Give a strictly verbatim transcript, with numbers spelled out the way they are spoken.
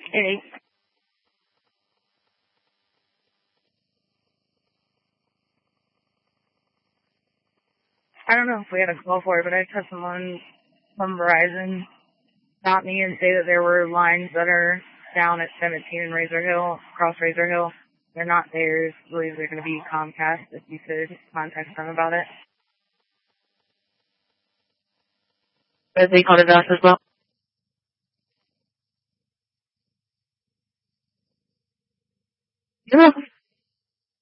Hey. I don't know if we had a call for it, but I just had someone from Verizon stop me and say that there were lines that are down at seventeen in Razor Hill, across Razor Hill. They're not theirs. I believe they're going to be Comcast, if you could contact them about it. But they called it us as well. Yeah.